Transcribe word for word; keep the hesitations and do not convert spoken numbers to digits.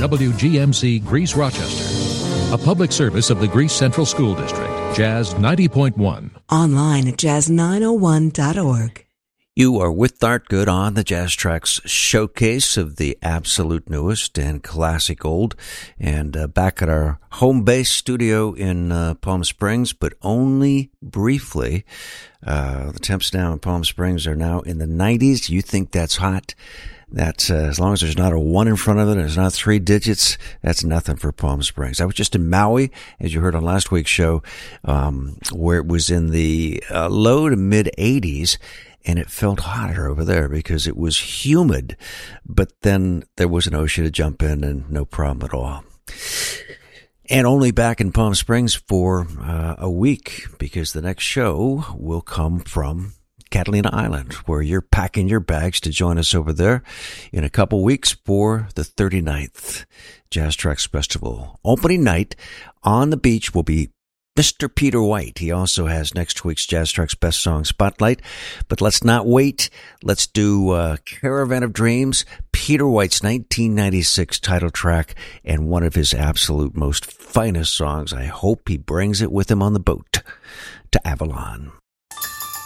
W G M C Greece Rochester. A public service of the Greece Central School District. Jazz ninety point one. Online at jazz nine oh one dot org. You are with Art Good on the Jazz Tracks showcase of the absolute newest and classic old, and uh, back at our home base studio in uh, Palm Springs, but only briefly. Uh, the temps now in Palm Springs are now in the nineties. You think that's hot? That's uh, as long as there's not a one in front of it, and there's not three digits, that's nothing for Palm Springs. I was just in Maui, as you heard on last week's show, um, where it was in the uh, low to mid eighties. And it felt hotter over there because it was humid. But then there was an ocean to jump in and no problem at all. And only back in Palm Springs for uh, a week, because the next show will come from Catalina Island, where you're packing your bags to join us over there in a couple weeks for the thirty-ninth Jazz Tracks Festival. Opening night on the beach will be Mister Peter White. He also has next week's Jazz Tracks Best Song Spotlight. But let's not wait. Let's do uh, Caravan of Dreams, Peter White's nineteen ninety-six title track, and one of his absolute most finest songs. I hope he brings it with him on the boat to Avalon.